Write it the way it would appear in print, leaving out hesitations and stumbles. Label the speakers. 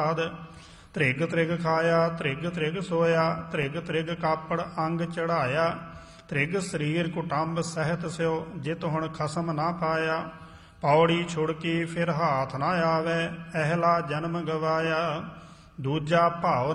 Speaker 1: ਧ੍ਰਿਗ ਧ੍ਰਿਗ ਖਾਇਆ ਧ੍ਰਿਗ ਧ੍ਰਿਗ ਸੋਇਆ ਧ੍ਰਿਗ ਧ੍ਰਿਗ ਕਾਪੜ ਅੰਗ ਚੜਾਇਆ ਧ੍ਰਿਗ ਸਰੀਰ ਕੁਟੰਬ ਸਹਿਤ ਸਿਓ ਜਿਤ ਹੁਣ ਖਸਮ ਨਾ ਪਾਇਆ ਪੌੜੀ ਛੁੜਕੀ ਫਿਰ ਹਾਥ ਨਾ ਆਵੇ ਅਹਿਲਾ ਜਨਮ ਗਵਾਇਆ ਦੂਜਾ ਭਾਵ